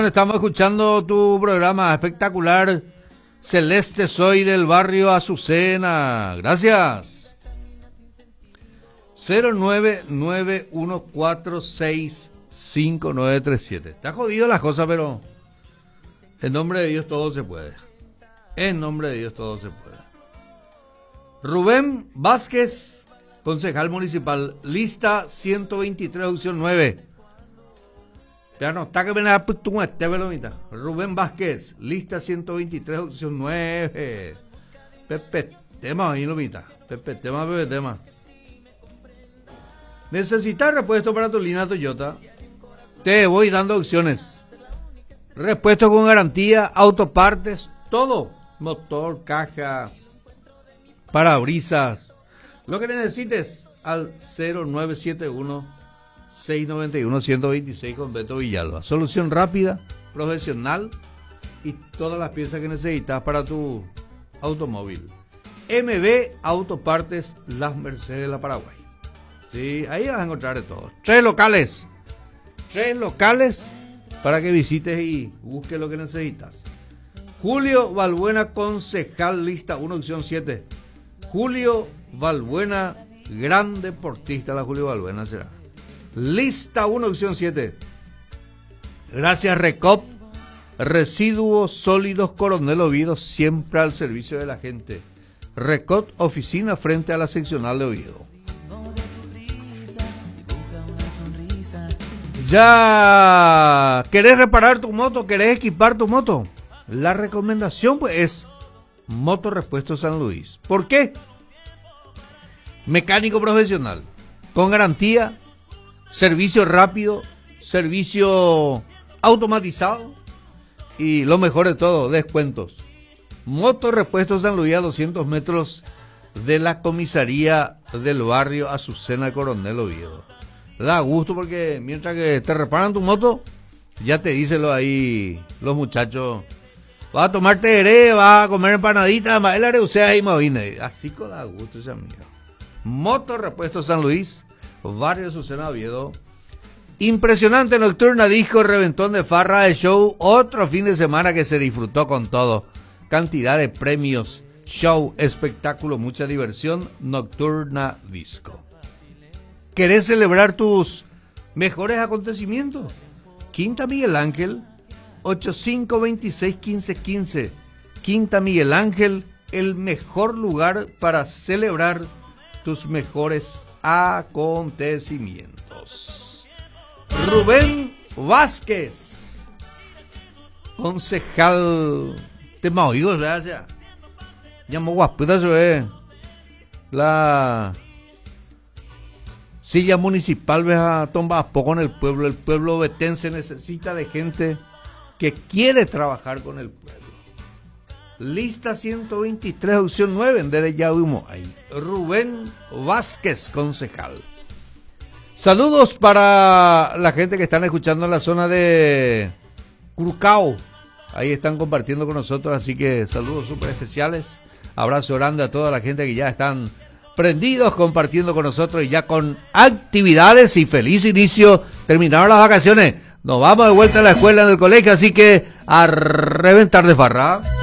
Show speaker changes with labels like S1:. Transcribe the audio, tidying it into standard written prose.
S1: Estamos escuchando tu programa espectacular. Celeste, soy del barrio Azucena. Gracias. 099146597. Está jodido las cosas, pero en nombre de Dios todo se puede. En nombre de Dios todo se puede. Rubén Vázquez, concejal municipal, lista 123, opción 9. Rubén Vázquez, lista 123, opción 9. Pepe tema ahí lo mitad. Pepe tema. ¿Necesitas repuesto para tu línea Toyota? Te voy dando opciones. Repuesto con garantía, autopartes, todo. Motor, caja, parabrisas. Lo que necesites al 0971-691-126 con Beto Villalba. Solución rápida, profesional y todas las piezas que necesitas para tu automóvil. MB Autopartes Las Mercedes de la Paraguay. Sí, ahí vas a encontrar de todo. Tres locales para que visites y busques lo que necesitas. Julio Balbuena, concejal, lista 1, opción 7. Julio Balbuena, gran deportista, la Julio Balbuena será. Lista 1, opción 7. Gracias Recop, residuos sólidos Coronel Oviedo, siempre al servicio de la gente. Recop, oficina frente a la seccional de Oviedo. ¿Ya querés reparar tu moto? ¿Querés equipar tu moto? La recomendación pues es Motorrepuesto San Luis. ¿Por qué? Mecánico profesional, con garantía, servicio rápido, servicio automatizado y lo mejor de todo, descuentos. Motorrepuesto San Luis, a 200 metros de la comisaría del barrio Azucena Coronel Oviedo. Da gusto porque mientras que te reparan tu moto, ya te dicen ahí los muchachos, vas a tomar tereré, vas a comer empanadita, así que da gusto ese amigo. Motorrepuesto San Luis, barrio Azucena Oviedo. Impresionante nocturna, disco, reventón de farra de show, otro fin de semana que se disfrutó con todo. Cantidad de premios, show, espectáculo, mucha diversión, nocturna disco. ¿Querés celebrar tus mejores acontecimientos? Quinta Miguel Ángel, 8526-1515. Quinta Miguel Ángel, el mejor lugar para celebrar tus mejores acontecimientos. Rubén Vázquez, concejal de Maoigos, ¿verdad? Llamó guaputa sobre la silla municipal, ves a tomar poco en el pueblo. El pueblo vetense necesita de gente que quiere trabajar con el pueblo. Lista 123, opción 9, desde ya humo ahí. Rubén Vázquez, concejal. Saludos para la gente que están escuchando en la zona de Curacao. Ahí están compartiendo con nosotros, así que saludos súper especiales. Abrazo grande a toda la gente que ya están prendidos, compartiendo con nosotros y ya con actividades y feliz inicio. Terminaron las vacaciones. Nos vamos de vuelta a la escuela, en el colegio, así que a reventar de farra.